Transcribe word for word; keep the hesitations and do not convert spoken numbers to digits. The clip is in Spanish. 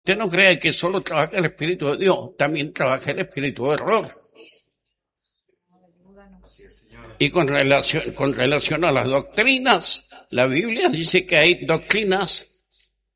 Usted no cree que solo trabaja el Espíritu de Dios, también trabaja el Espíritu de error. Y con relación, con relación a las doctrinas, la Biblia dice que hay doctrinas